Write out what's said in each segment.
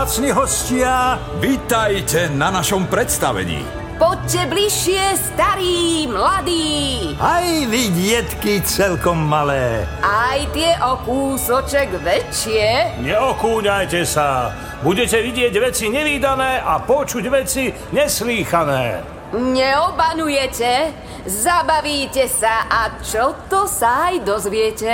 vzácni hostia. Vítajte na našom predstavení. Poďte bližšie, starí, mladí. Aj vy, dietky, celkom malé. Aj tie o kúsoček väčšie. Neokúňajte sa. Budete vidieť veci nevídané a počuť veci neslýchané. Neobanujete, zabavíte sa a čo to sa aj dozviete.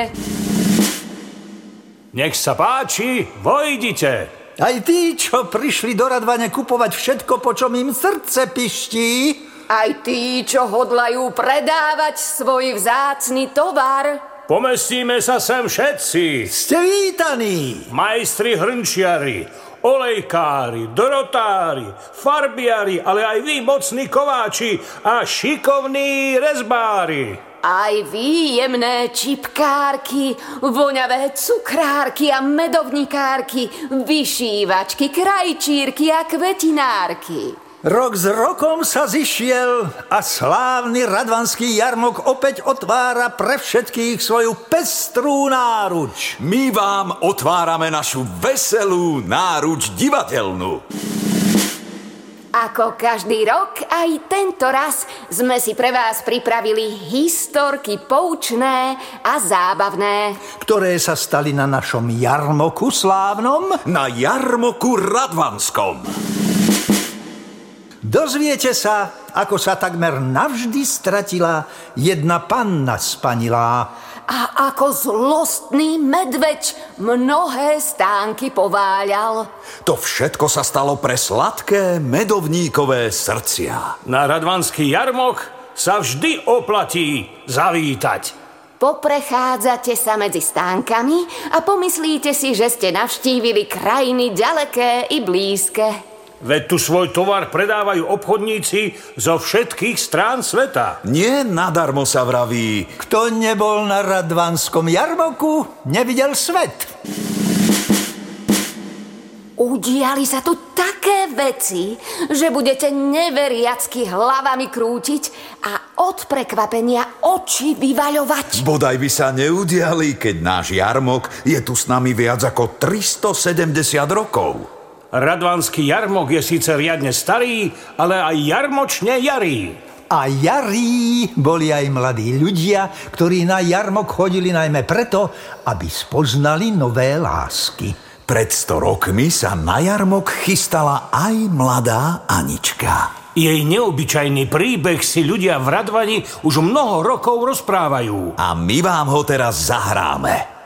Nech sa páči, vojdite. Aj tí, čo prišli do Radvane kupovať všetko, po čom im srdce piští. Aj tí, čo hodlajú predávať svoj vzácny tovar. Pomestíme sa sem všetci. Ste vítaní. Majstri hrnčiari, olejkári, dorotári, farbiari, ale aj vy, mocní kováči a šikovní rezbári. Aj vy, jemné čipkárky, voňavé cukrárky a medovníkárky, vyšívačky, krajčírky a kvetinárky. Rok s rokom sa zišiel a slávny radvanský jarmok opäť otvára pre všetkých svoju pestrú náruč. My vám otvárame našu veselú náruč divateľnú. Ako každý rok, aj tento raz sme si pre vás pripravili historky poučné a zábavné, ktoré sa stali na našom jarmoku slávnom. Na jarmoku radvanskom. Dozviete sa, ako sa takmer navždy stratila jedna panna spanilá. A ako zlostný medveď mnohé stánky pováľal. To všetko sa stalo pre sladké medovníkové srdcia. Na radvanský jarmok sa vždy oplatí zavítať. Poprechádzate sa medzi stánkami a pomyslíte si, že ste navštívili krajiny ďaleké i blízke. Veď tu svoj tovar predávajú obchodníci zo všetkých strán sveta. Nie nadarmo sa vraví: kto nebol na radvanskom jarmoku, nevidel svet. Udiali sa tu také veci, že budete neveriacky hlavami krútiť a od prekvapenia oči vyvaľovať. Bodaj by sa neudiali, keď náš jarmok je tu s nami viac ako 370 rokov. Radvanský jarmok je síce riadne starý, ale aj jarmočne jarý. A jarí boli aj mladí ľudia, ktorí na jarmok chodili najmä preto, aby spoznali nové lásky. Pred 100 rokmi sa na jarmok chystala aj mladá Anička. Jej neobyčajný príbeh si ľudia v Radvani už mnoho rokov rozprávajú. A my vám ho teraz zahráme.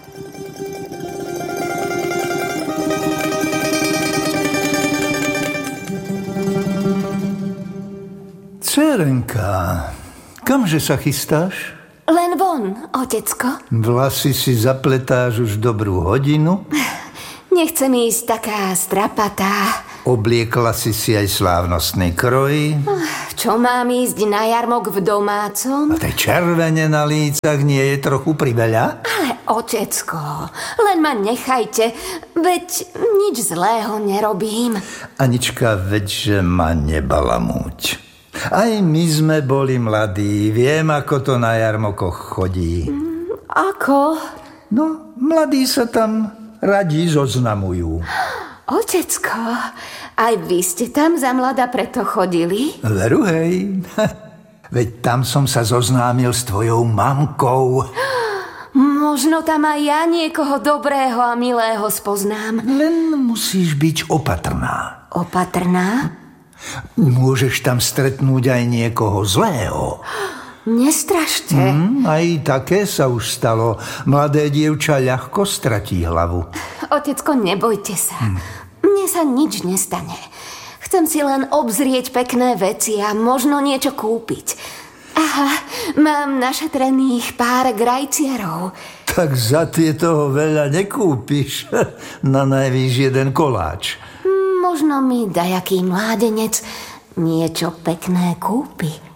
Dcerenka, kamže sa chystáš? Len von, otecko. Vlasy si zapletáš už dobrú hodinu. Nechcem ísť taká strapatá. Obliekla si aj slávnostný kroj. Čo mám ísť na jarmok v domácom? A tej červene na lícach nie je trochu priveľa? Ale otecko, len ma nechajte, veď nič zlého nerobím. Anička, veďže ma nebalamúť. Aj my sme boli mladí, viem, ako to na jarmokoch chodí. Ako? No, mladí sa tam radi zoznamujú. Otecko, aj vy ste tam za mlada preto chodili? Veru, hej. Veď tam som sa zoznámil s tvojou mamkou. Možno tam aj ja niekoho dobrého a milého spoznám. Len musíš byť opatrná. Opatrná? Môžeš tam stretnúť aj niekoho zlého. Nestrašte. Aj také sa už stalo. Mladé dievča ľahko stratí hlavu. Otecko, nebojte sa. Mne sa nič nestane. Chcem si len obzrieť pekné veci a možno niečo kúpiť. Aha, mám našetrených pár grajcierov. Tak za tie toho veľa nekúpiš. Na najvýš jeden koláč. Možno mi dajaký mládenec niečo pekné kúpi.